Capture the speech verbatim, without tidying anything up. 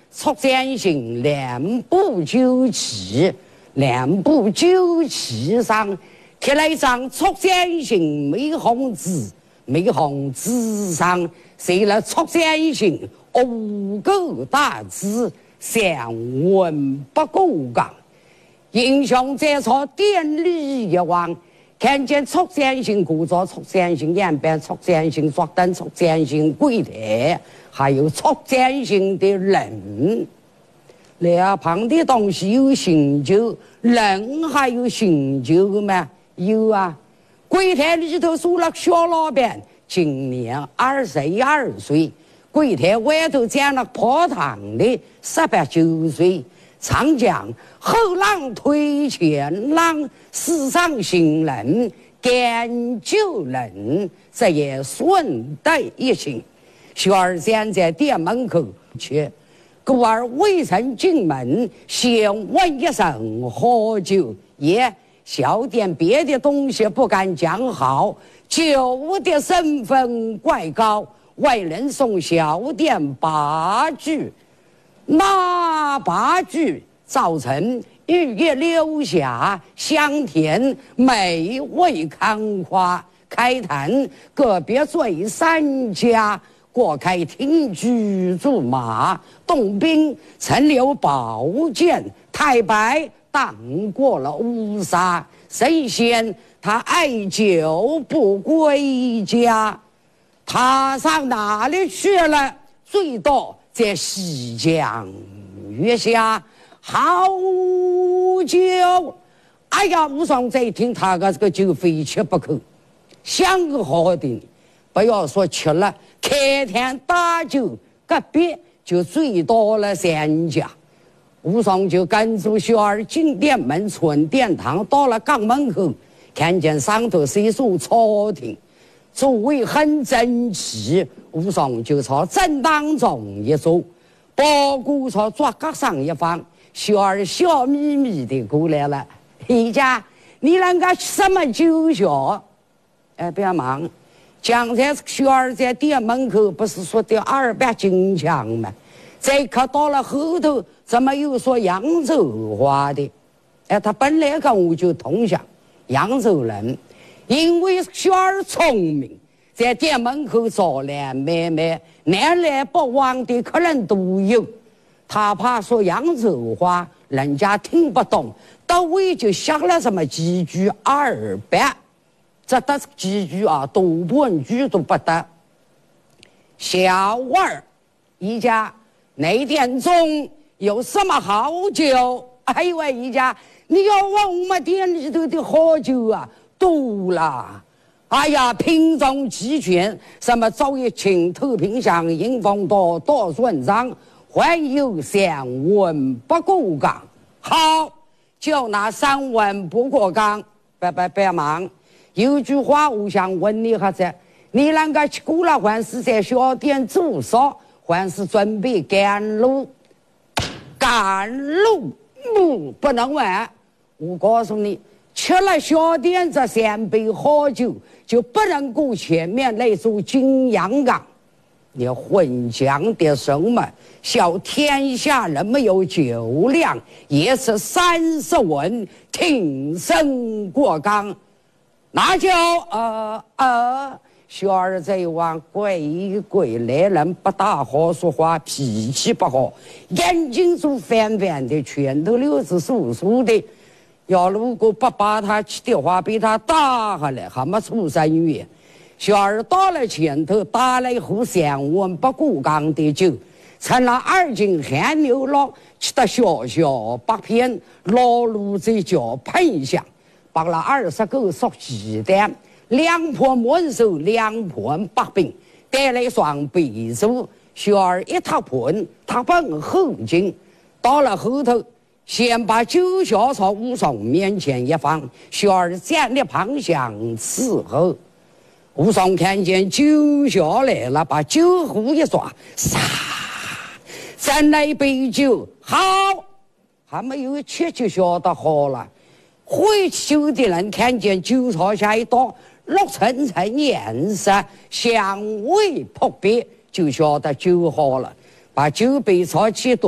促进性两部酒器，两部酒器上贴了一张促进性玫红纸，玫红纸上写了促进性五个大字，相闻不过岗。英雄这场典礼一望，看见促进性古着、促进性演变、促进性作灯、促进性柜台，还有促进性的人。两旁的东西有醒酒，人还有醒酒吗？有啊。柜台里头住了小老板，今年二十二岁；柜台外头站了泡汤的十八九岁。常讲后浪推前浪，世上行人赶救人，这也顺带一情。小儿站在店门口去，故而未曾进门，先问一声喝酒。也小点别的东西不敢讲好，酒的身份怪高，外人送小点八句。那八句造成日月流霞，香甜美味康夸。开坛个别醉三家，过开听举驻马，动兵曾留宝剑，太白当过了乌纱。神仙他爱酒不归家，他上哪里去了？最多在西江月下好酒。哎呀，武松这一听他个这个酒非吃不可，想个好的，不要说吃了，开天大酒隔壁就最多了三家。武松就跟着小儿进店门，出殿堂，到了岗门口，看见上头是一座朝廷，座位很整齐。武松就朝正当中一坐，包谷朝桌角上一放。小儿笑眯眯的过来了：“一家，你那个什么酒笑？”哎，不要忙，刚才小儿在店门口不是说的二百金枪吗？再看到了后头，怎么又说扬州话的？哎，他本来跟我就同乡，扬州人，因为小儿聪明，在店门口招揽买卖，南来北往的客人都有。他怕说扬州话，人家听不懂，到位就下了什么几句二百，这得几句啊，多半句都不得。小二一家。那点钟有什么好酒？哎呦喂，一家，你要问我们店里头的好酒啊，多了。哎呀，品种齐全，什么周一清、透瓶香、迎风多、多顺章，还有三文不过岗。好，就拿三文不过岗。别别别忙，有句话我想问你哈子，你那个去过了还是在小店住宿？还是准备赶路？赶路不不能玩。我告诉你，吃了小店这三杯好酒，就不能够前面那座金阳岗。你混讲的什么？小天下人没有酒量，也是三十文挺身过岗。那就呃呃。小儿这一望鬼一鬼，来人不大好说话，脾气不好，眼睛就翻翻的，拳头溜子酥酥的。要如果不把他气的话，被他打下来，还没出三月。小儿到了前头，打了一壶三文不过岗的酒，成了二斤寒牛肉，吃得小小八片，老卤子叫喷香，把了二十个熟鸡蛋。两盘满手，两盘白饼，带了一双杯子。小儿一踏盘，他奔后劲。到了后头，先把酒小朝武松面前一放，小儿站在旁向伺候。武松看见酒小来了，把酒壶一抓，唰，斟了一杯酒。好，还没有吃就晓得好了。会酒的人看见酒朝下一倒，绿沉沉颜色，香味扑鼻，就晓得酒好了。把酒杯朝起